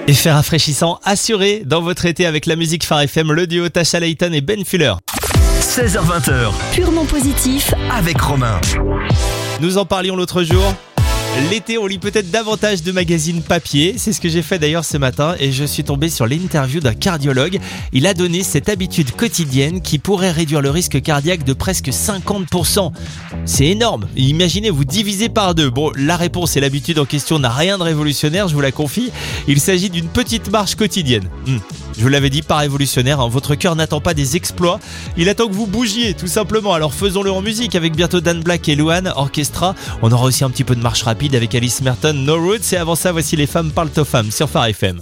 Effet rafraîchissant assuré dans votre été avec la musique Phare FM, le duo Tasha Layton et Ben Fuller. 16h20, Purement positif. avec Romain. Nous en parlions l'autre jour. L'été, on lit peut-être davantage de magazines papier. C'est ce que j'ai fait d'ailleurs ce matin et je suis tombé sur l'interview d'un cardiologue. Il a donné cette habitude quotidienne qui pourrait réduire le risque cardiaque de presque 50%. C'est énorme. Imaginez, vous divisez par deux. Bon, la réponse et l'habitude en question n'a rien de révolutionnaire, je vous la confie. Il s'agit d'une petite marche quotidienne. Je vous l'avais dit, pas révolutionnaire, hein. Votre cœur n'attend pas des exploits. Il attend que vous bougiez, tout simplement. Alors faisons-le en musique avec bientôt Dan Black et Luan Orchestra. On aura aussi un petit peu de marche rapide avec Alice Merton, No Roots. Et avant ça, voici Les femmes parlent aux femmes sur Phare FM.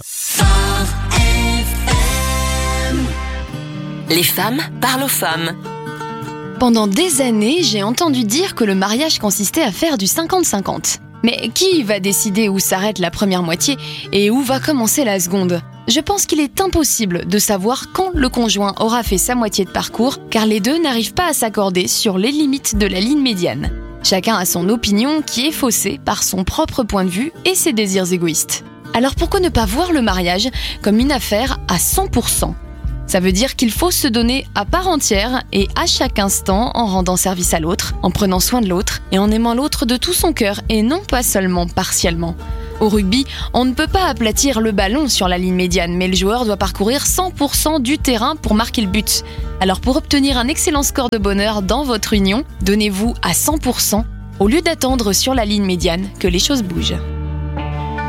Les femmes parlent aux femmes. Pendant des années, j'ai entendu dire que le mariage consistait à faire du 50-50. Mais qui va décider où s'arrête la première moitié et où va commencer la seconde ? Je pense qu'il est impossible de savoir quand le conjoint aura fait sa moitié de parcours, car les deux n'arrivent pas à s'accorder sur les limites de la ligne médiane. Chacun a son opinion qui est faussée par son propre point de vue et ses désirs égoïstes. Alors pourquoi ne pas voir le mariage comme une affaire à 100% ? Ça veut dire qu'il faut se donner à part entière et à chaque instant en rendant service à l'autre, en prenant soin de l'autre et en aimant l'autre de tout son cœur et non pas seulement partiellement. Au rugby, on ne peut pas aplatir le ballon sur la ligne médiane, mais le joueur doit parcourir 100% du terrain pour marquer le but. Alors pour obtenir un excellent score de bonheur dans votre union, donnez-vous à 100% au lieu d'attendre sur la ligne médiane que les choses bougent.